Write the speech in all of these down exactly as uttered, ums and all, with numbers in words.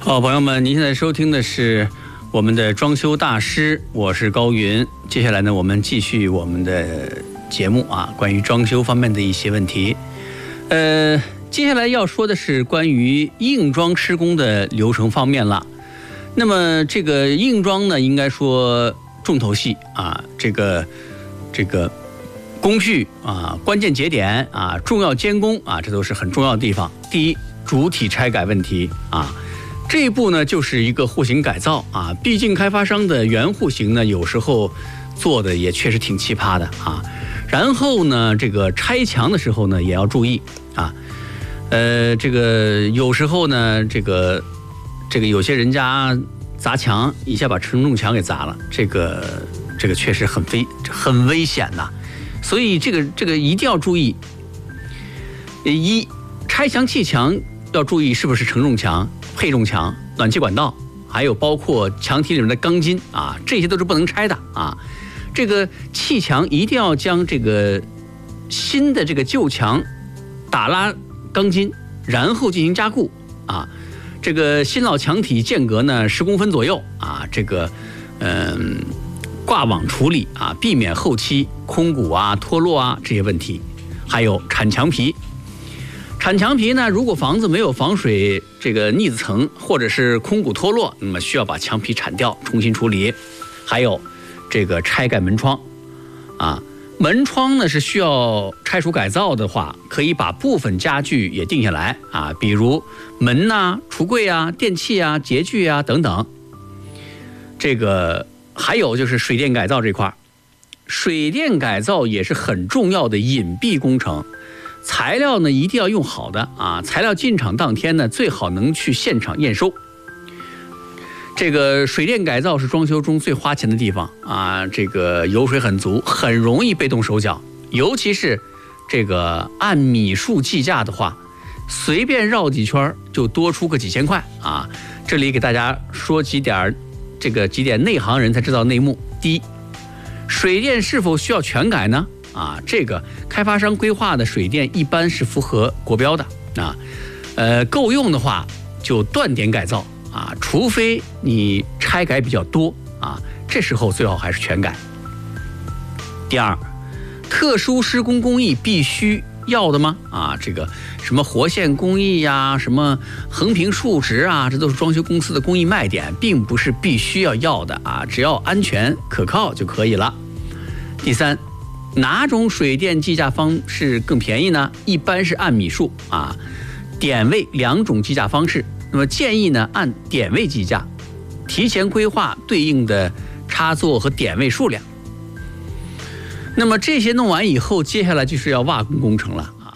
好，朋友们，您现在收听的是我们的装修大师，我是高云。接下来呢，我们继续我们的节目啊，关于装修方面的一些问题。呃，接下来要说的是关于硬装施工的流程方面了。那么这个硬装呢，应该说重头戏啊，这个这个工序啊，关键节点啊，重要监工啊，这都是很重要的地方。第一，主体拆改问题啊。这一步呢，就是一个户型改造啊。毕竟开发商的原户型呢，有时候做的也确实挺奇葩的啊。然后呢，这个拆墙的时候呢，也要注意啊。呃，这个有时候呢，这个这个有些人家砸墙，一下把承重墙给砸了，这个这个确实很危很危险呐。所以这个这个一定要注意。一，拆墙砌墙要注意是不是承重墙、配重墙、暖气管道，还有包括墙体里面的钢筋啊，这些都是不能拆的啊。这个砌墙一定要将这个新的这个旧墙打拉钢筋，然后进行加固啊。这个新老墙体间隔呢十公分左右啊，这个嗯挂网处理啊，避免后期空鼓啊、脱落啊这些问题。还有铲墙皮。铲墙皮呢，如果房子没有防水这个腻子层或者是空鼓脱落，那么需要把墙皮铲掉，重新处理。还有这个拆盖门窗啊，门窗呢是需要拆除改造的话，可以把部分家具也定下来啊，比如门呐、橱柜啊、电器啊、洁具啊等等。这个还有就是水电改造这块，水电改造也是很重要的隐蔽工程。材料呢一定要用好的啊！材料进场当天呢，最好能去现场验收。这个水电改造是装修中最花钱的地方啊，这个油水很足，很容易被动手脚。尤其是这个按米数计价的话，随便绕几圈就多出个几千块啊！这里给大家说几点，这个几点内行人才知道内幕。第一，水电是否需要全改呢？啊，这个开发商规划的水电一般是符合国标的啊，呃，够用的话就断点改造啊，除非你拆改比较多啊，这时候最好还是全改。第二，特殊施工工艺必须要的吗？啊，这个什么活线工艺呀、啊，什么横平竖直啊，这都是装修公司的工艺卖点，并不是必须要要的啊，只要安全可靠就可以了。第三，哪种水电计价方式更便宜呢？一般是按米数啊，点位两种计价方式。那么建议呢按点位计价，提前规划对应的插座和点位数量。那么这些弄完以后，接下来就是要瓦工工程了啊。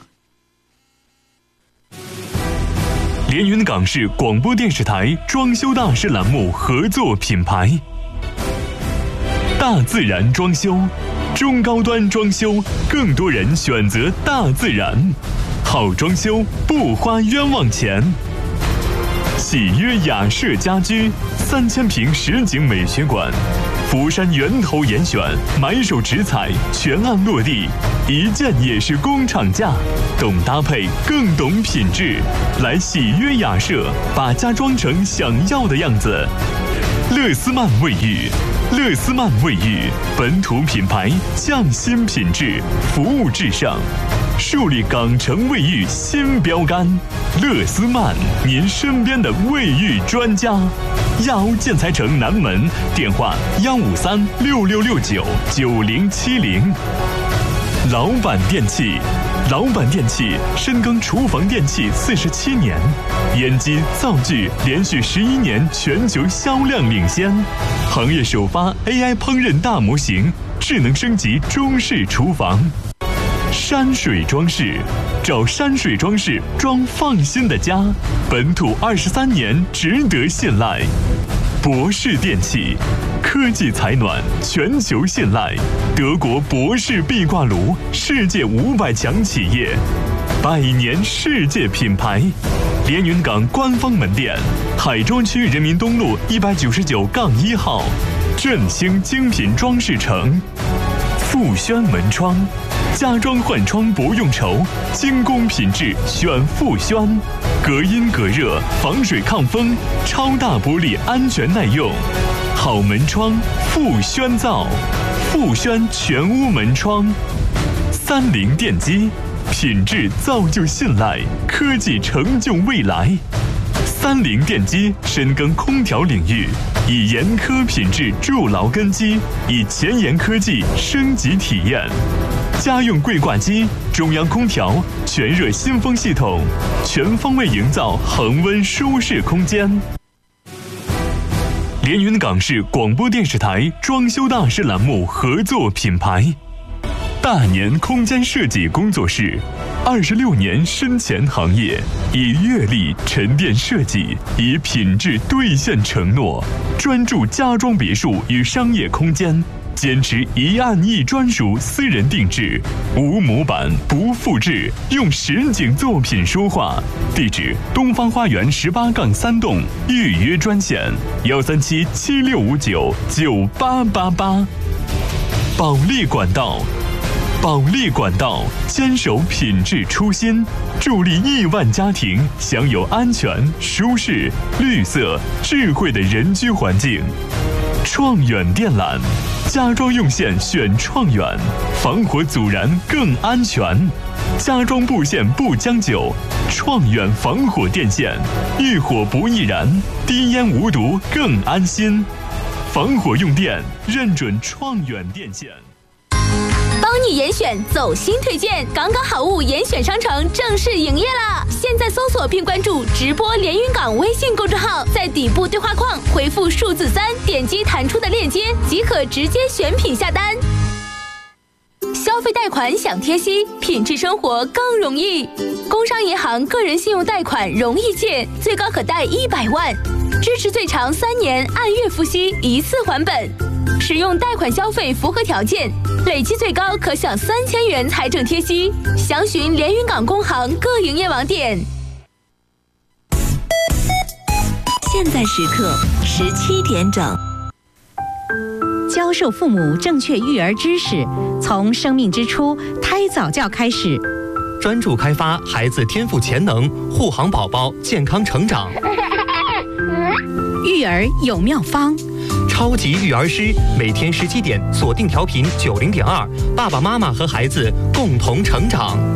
连云港市广播电视台装修大师栏目合作品牌，大自然装修。中高端装修，更多人选择大自然，好装修不花冤枉钱。喜约雅舍家居三千平实景美学馆，福山源头严选，买手直采，全案落地，一件也是工厂价，懂搭配更懂品质。来喜约雅舍，把家装成想要的样子。乐思曼卫浴。乐思曼卫浴本土品牌，匠心品质，服务至上，树立港城卫浴新标杆。乐思曼，您身边的卫浴专家。亚欧建材城南门，电话幺五三六六六九九零七零。老板电器。老板电器深耕厨房电器四十七年，烟机、灶具连续十一年全球销量领先，行业首发 A I 烹饪大模型，智能升级中式厨房。山水装饰，找山水装饰装放心的家，本土二十三年，值得信赖。博士电器，科技采暖，全球信赖，德国博士壁挂炉，世界五百强企业，百年世界品牌。连云港官方门店，海庄区人民东路一百九十九杠一号，振兴精品装饰城。富轩门窗， 家装换窗不用愁，精工品质选富轩，隔音隔热，防水抗风，超大玻璃安全耐用，好门窗富轩造，富轩全屋门窗。三菱电机，品质造就信赖，科技成就未来。三菱电机深耕空调领域，以严苛品质筑牢根基，以前沿科技升级体验。家用柜挂机、中央空调、全热新风系统，全方位营造恒温舒适空间。连云港市广播电视台装修大师栏目合作品牌，大年空间设计工作室，二十六年深潜行业，以阅历沉淀设计，以品质兑现承诺，专注家装别墅与商业空间，坚持一案一专属私人定制，无模板不复制，用实景作品说话。地址：东方花园十八杠三栋，预约专线：幺三七七六五九九八八八。保利管道。保利管道坚守品质初心，助力亿万家庭享有安全、舒适、绿色、智慧的人居环境。创远电缆，家装用线选创远，防火阻燃更安全。家装布线不将就，创远防火电线，遇火不易燃，低烟无毒更安心。防火用电认准创远电线。 帮你严选走心推荐，港港好物严选商城正式营业啦！现在搜索并关注直播连云港微信公众号，在底部对话框回复数字三，点击弹出的链接即可直接选品下单。消费贷款享贴息，品质生活更容易。工商银行个人信用贷款容易借，最高可贷一百万，支持最长三年，按月付息，一次还本。使用贷款消费符合条件，累计最高可享三千元财政贴息。详询连云港工行各营业网点。 现在时刻十七点整。 教授父母正确育儿知识，从生命之初胎早教开始， 专注开发孩子天赋潜能，护航宝宝健康成长。 育儿有妙方， 超级育儿师每天十七点锁定调频九零点二，爸爸妈妈和孩子共同成长。